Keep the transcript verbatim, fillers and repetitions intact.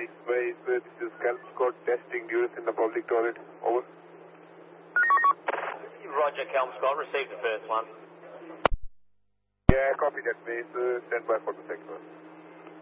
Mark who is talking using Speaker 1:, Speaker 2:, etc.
Speaker 1: base, base, this is Calm Squad testing Durus in the public toilet. Over.
Speaker 2: Roger, Calm Squad, received the first one.
Speaker 1: Yeah, copy that base, uh, stand by for the second one.